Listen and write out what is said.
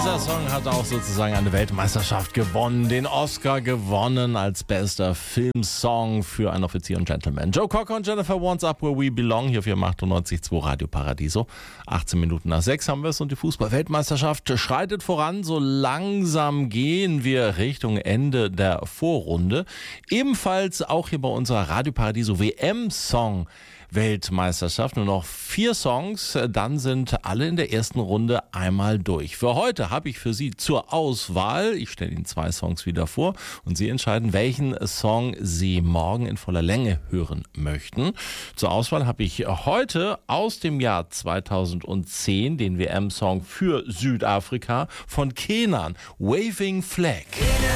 Dieser Song hat auch sozusagen eine Weltmeisterschaft gewonnen, den Oscar gewonnen als bester Filmsong für Ein Offizier und Gentleman. Joe Cocker und Jennifer Warnes Up Where We Belong hier auf ihrem 98.2 Radio Paradiso. 18 Minuten nach 6 haben wir es und die Fußball-Weltmeisterschaft schreitet voran. So langsam gehen wir Richtung Ende der Vorrunde. Ebenfalls auch hier bei unserer Radio Paradiso WM-Song Weltmeisterschaft. Nur noch 4 Songs, dann sind alle in der ersten Runde einmal durch. Für heute habe ich für Sie zur Auswahl, ich stelle Ihnen 2 Songs wieder vor und Sie entscheiden, welchen Song Sie morgen in voller Länge hören möchten. Zur Auswahl habe ich heute aus dem Jahr 2010 den WM-Song für Südafrika von Kenan, Waving Flag.